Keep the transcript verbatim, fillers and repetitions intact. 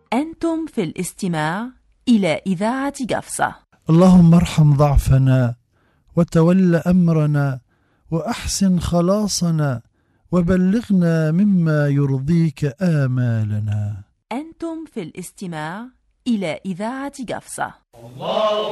أنتم في الاستماع إلى إذاعة قفصة. اللهم ارحم ضعفنا وتول أمرنا وأحسن خلاصنا وبلغنا مما يرضيك آمالنا. أنتم في الاستماع إلى إذاعة قفصة.